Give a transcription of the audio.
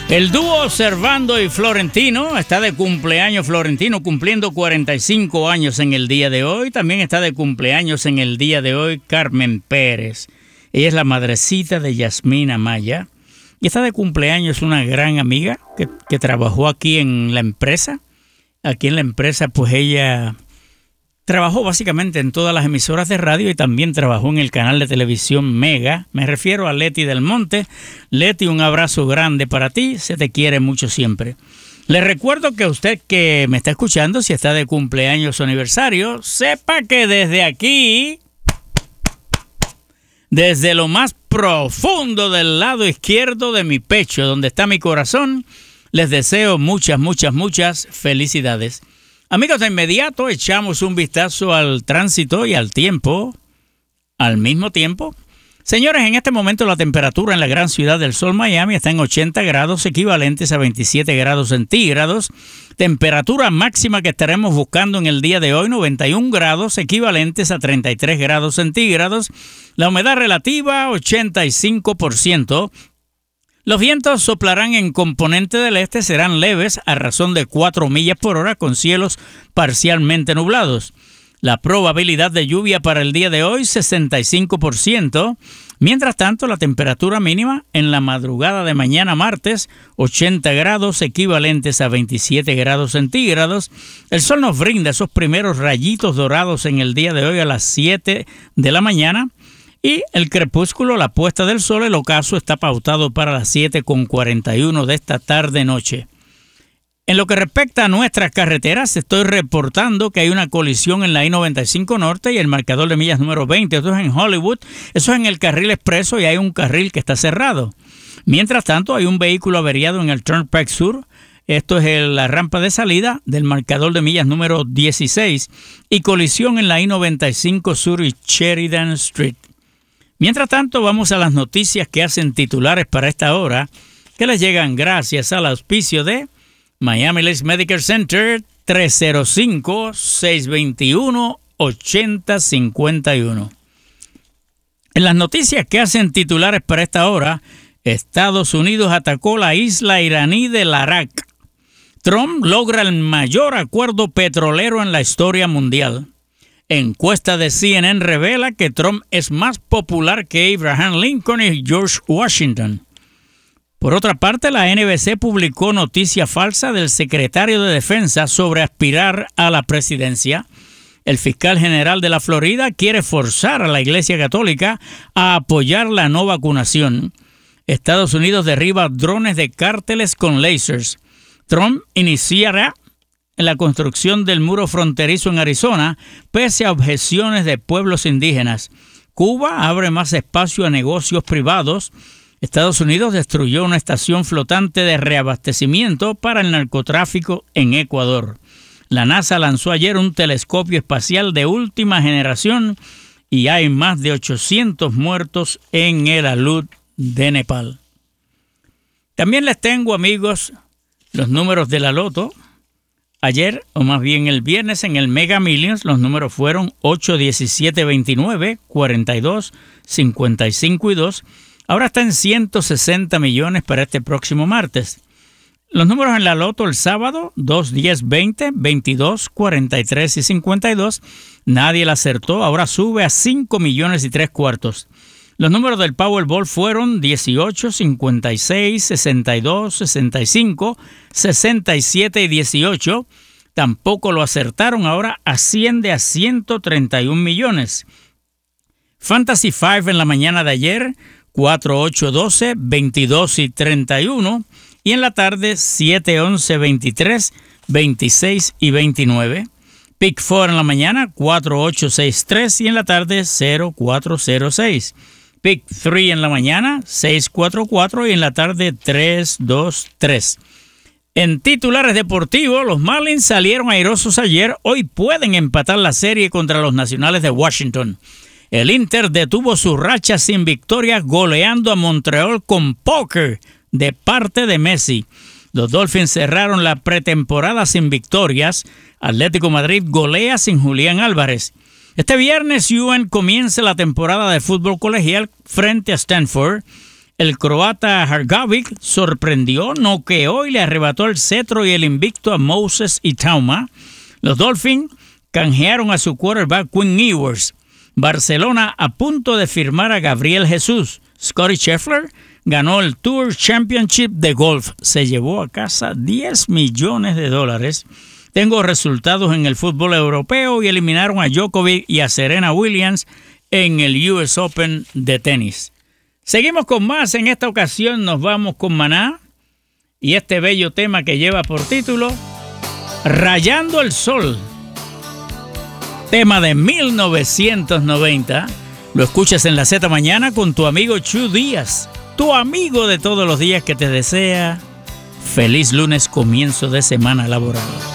El dúo Servando y Florentino está de cumpleaños. Florentino cumpliendo 45 años en el día de hoy. También está de cumpleaños en el día de hoy Carmen Pérez. Ella es la madrecita de Yasmín Amaya. Y está de cumpleaños una gran amiga que trabajó aquí en la empresa. Aquí en la empresa, pues ella trabajó básicamente en todas las emisoras de radio y también trabajó en el canal de televisión Mega. Me refiero a Leti del Monte. Leti, un abrazo grande para ti. Se te quiere mucho siempre. Le recuerdo que usted que me está escuchando, si está de cumpleaños o aniversario, sepa que desde aquí, desde lo más profundo del lado izquierdo de mi pecho, donde está mi corazón, les deseo muchas, muchas, muchas felicidades. Amigos, de inmediato echamos un vistazo al tránsito y al tiempo, al mismo tiempo. Señores, en este momento la temperatura en la gran ciudad del sol, Miami, está en 80 grados, equivalentes a 27 grados centígrados. Temperatura máxima que estaremos buscando en el día de hoy, 91 grados, equivalentes a 33 grados centígrados. La humedad relativa, 85%. Los vientos soplarán en componente del este, serán leves a razón de 4 millas por hora con cielos parcialmente nublados. La probabilidad de lluvia para el día de hoy, 65%. Mientras tanto, la temperatura mínima en la madrugada de mañana martes, 80 grados, equivalentes a 27 grados centígrados. El sol nos brinda esos primeros rayitos dorados en el día de hoy a las 7 de la mañana. Y el crepúsculo, la puesta del sol, el ocaso, está pautado para las 7:41 de esta tarde-noche. En lo que respecta a nuestras carreteras, estoy reportando que hay una colisión en la I-95 Norte y el marcador de millas número 20. Esto es en Hollywood, eso es en el carril expreso y hay un carril que está cerrado. Mientras tanto, hay un vehículo averiado en el Turnpike Sur. Esto es la rampa de salida del marcador de millas número 16 y colisión en la I-95 Sur y Sheridan Street. Mientras tanto, vamos a las noticias que hacen titulares para esta hora, que les llegan gracias al auspicio de Miami Lakes Medical Center, 305-621-8051. En las noticias que hacen titulares para esta hora, Estados Unidos atacó la isla iraní de Larak. Trump logra el mayor acuerdo petrolero en la historia mundial. Encuesta de CNN revela que Trump es más popular que Abraham Lincoln y George Washington. Por otra parte, la NBC publicó noticia falsa del secretario de Defensa sobre aspirar a la presidencia. El fiscal general de la Florida quiere forzar a la Iglesia Católica a apoyar la no vacunación. Estados Unidos derriba drones de cárteles con lasers. Trump iniciará la construcción del muro fronterizo en Arizona, pese a objeciones de pueblos indígenas. Cuba abre más espacio a negocios privados. Estados Unidos destruyó una estación flotante de reabastecimiento para el narcotráfico en Ecuador. La NASA lanzó ayer un telescopio espacial de última generación y hay más de 800 muertos en el alud de Nepal. También les tengo, amigos, los números de la loto. Ayer, o más bien el viernes, en el Mega Millions, los números fueron 8, 17, 29, 42, 55 y 2. Ahora está en 160 millones para este próximo martes. Los números en la loto el sábado, 2, 10, 20, 22, 43 y 52. Nadie la acertó, ahora sube a 5 millones y 3 cuartos. Los números del Powerball fueron 18, 56, 62, 65, 67 y 18. Tampoco lo acertaron, ahora asciende a 131 millones. Fantasy 5 en la mañana de ayer, 4, 8, 12, 22 y 31. Y en la tarde, 7, 11, 23, 26 y 29. Pick 4 en la mañana, 4, 8, 6, 3. Y en la tarde, 0, 4, 0, 6. Pick 3 en la mañana, 6-4-4 y en la tarde 3-2-3. En titulares deportivos, los Marlins salieron airosos ayer. Hoy pueden empatar la serie contra los Nacionales de Washington. El Inter detuvo su racha sin victorias goleando a Montreal con póker de parte de Messi. Los Dolphins cerraron la pretemporada sin victorias. Atlético Madrid golea sin Julián Álvarez. Este viernes, UNC comienza la temporada de fútbol colegial frente a Stanford. El croata Hrgović sorprendió, noqueó y le arrebató el cetro y el invicto a Moses Itauma. Los Dolphins canjearon a su quarterback Quinn Ewers. Barcelona a punto de firmar a Gabriel Jesús. Scottie Scheffler ganó el Tour Championship de golf. Se llevó a casa $10 millones. Tengo resultados en el fútbol europeo y eliminaron a Djokovic y a Serena Williams en el US Open de tenis. Seguimos con más. En esta ocasión nos vamos con Maná y este bello tema que lleva por título Rayando el Sol. Tema de 1990. Lo escuchas en la Z Mañana con tu amigo Chu Díaz, tu amigo de todos los días que te desea feliz lunes, comienzo de semana laboral.